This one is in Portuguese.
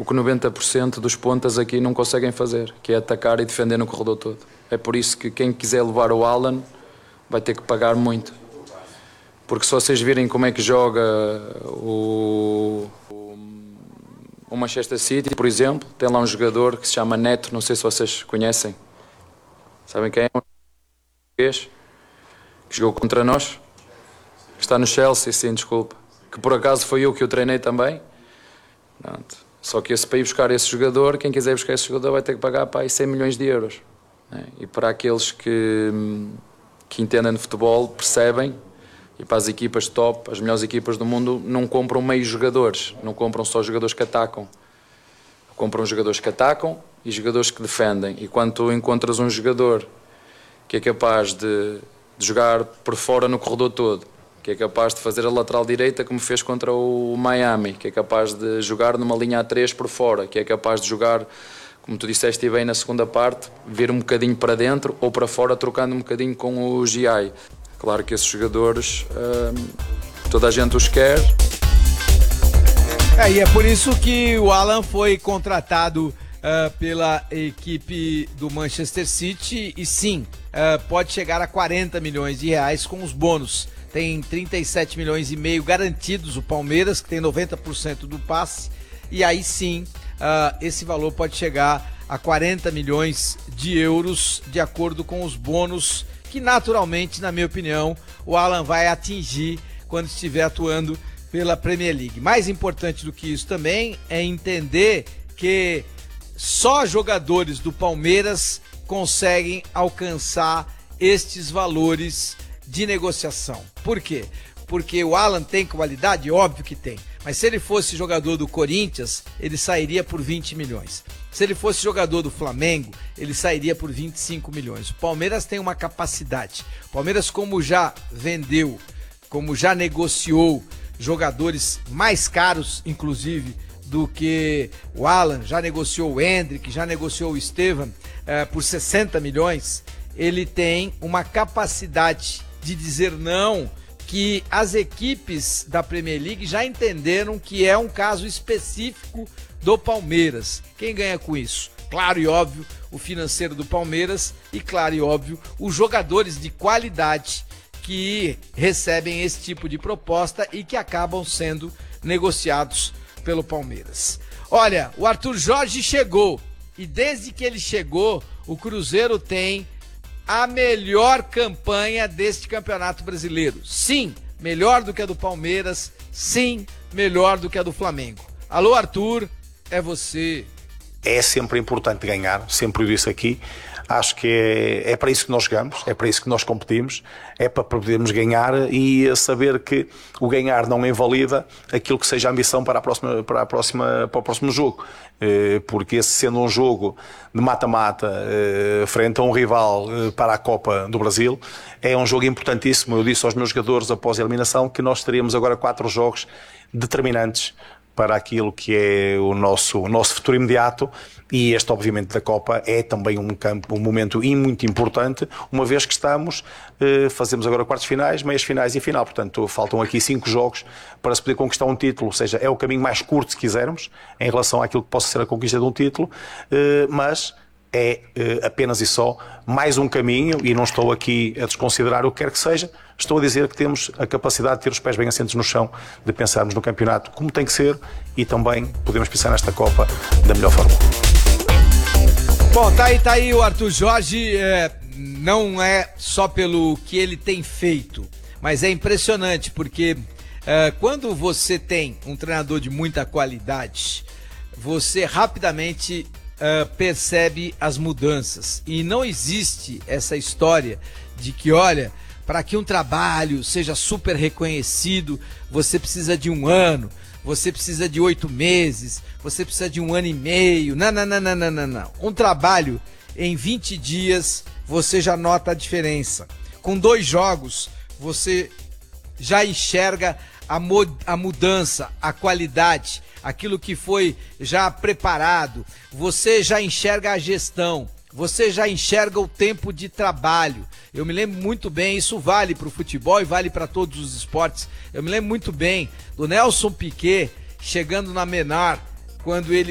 o que 90% dos pontas aqui não conseguem fazer, que é atacar e defender no corredor todo. É por isso que quem quiser levar o Alan vai ter que pagar muito. Porque se vocês virem como é que joga o Manchester City, por exemplo, tem lá um jogador que se chama Neto, não sei se vocês conhecem. Sabem quem é? Um português que jogou contra nós, que está no Chelsea, sim, desculpa. Que por acaso foi eu que o treinei também. Pronto. Só que para ir buscar esse jogador, quem quiser buscar esse jogador vai ter que pagar para aí 100 milhões de euros. Né? E para aqueles que entendem de futebol, percebem, e para as equipas top, as melhores equipas do mundo, não compram meios jogadores, não compram só jogadores que atacam. Compram jogadores que atacam e jogadores que defendem. E quando tu encontras um jogador que é capaz de jogar por fora no corredor todo, que é capaz de fazer a lateral direita como fez contra o Miami, que é capaz de jogar numa linha a 3 por fora, que é capaz de jogar, como tu disseste bem na segunda parte, vir um bocadinho para dentro ou para fora, trocando um bocadinho com o GI. Claro que esses jogadores, toda a gente os quer. E é por isso que o Alan foi contratado pela equipe do Manchester City e sim, pode chegar a 40 milhões de reais com os bônus. Tem 37 milhões e meio garantidos o Palmeiras, que tem 90% do passe, e aí sim, esse valor pode chegar a 40 milhões de euros, de acordo com os bônus, que naturalmente, na minha opinião, o Alan vai atingir quando estiver atuando pela Premier League. Mais importante do que isso também é entender que só jogadores do Palmeiras conseguem alcançar estes valores de negociação. Por quê? Porque o Alan tem qualidade? Óbvio que tem. Mas se ele fosse jogador do Corinthians, ele sairia por 20 milhões. Se ele fosse jogador do Flamengo, ele sairia por 25 milhões. O Palmeiras tem uma capacidade. O Palmeiras, como já vendeu, como já negociou jogadores mais caros, inclusive, do que o Alan, já negociou o Endrick, já negociou o Estevam por 60 milhões, ele tem uma capacidade de dizer não, que as equipes da Premier League já entenderam que é um caso específico do Palmeiras. Quem ganha com isso? Claro e óbvio, o financeiro do Palmeiras e, claro e óbvio, os jogadores de qualidade que recebem esse tipo de proposta e que acabam sendo negociados pelo Palmeiras. Olha, o Arthur Jorge chegou e desde que ele chegou, o Cruzeiro tem a melhor campanha deste Campeonato Brasileiro. Sim, melhor do que a do Palmeiras, sim, melhor do que a do Flamengo. Alô, Arthur, é você. É sempre importante ganhar, sempre o disse aqui. Acho que é para isso que nós jogamos, é para isso que nós competimos, é para podermos ganhar e saber que o ganhar não invalida aquilo que seja a ambição para o próximo jogo. Porque esse sendo um jogo de mata-mata frente a um rival para a Copa do Brasil, é um jogo importantíssimo. Eu disse aos meus jogadores após a eliminação que nós teríamos agora 4 jogos determinantes para aquilo que é o nosso futuro imediato, e este obviamente da Copa é também um momento muito importante, uma vez que fazemos agora quartos finais, meias finais e final, portanto faltam aqui 5 jogos para se poder conquistar um título, ou seja, é o caminho mais curto se quisermos, em relação àquilo que possa ser a conquista de um título, mas é apenas e só mais um caminho, e não estou aqui a desconsiderar o que quer que seja, estou a dizer que temos a capacidade de ter os pés bem assentos no chão, de pensarmos no campeonato como tem que ser e também podemos pensar nesta Copa da melhor forma. Bom, tá aí o Arthur Jorge, não é só pelo que ele tem feito, mas é impressionante porque quando você tem um treinador de muita qualidade, você rapidamente percebe as mudanças, e não existe essa história de que, olha, para que um trabalho seja super reconhecido, você precisa de 1 ano, você precisa de 8 meses, você precisa de 1 ano e meio, não. Um trabalho em 20 dias, você já nota a diferença. Com 2 jogos, você já enxerga a mudança, a qualidade, aquilo que foi já preparado, você já enxerga a gestão, você já enxerga o tempo de trabalho. Eu me lembro muito bem, isso vale para o futebol e vale para todos os esportes. Eu me lembro muito bem do Nelson Piquet chegando na Menard, quando ele